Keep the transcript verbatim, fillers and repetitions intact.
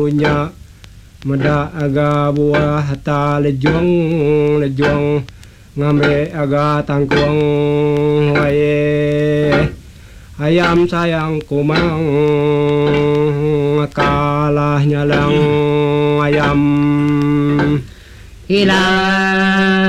punya meda aga buah hata lejuang lejuang ngambe aga tangkuang wae ayam sayang kumang kalahnya lang ayam hilang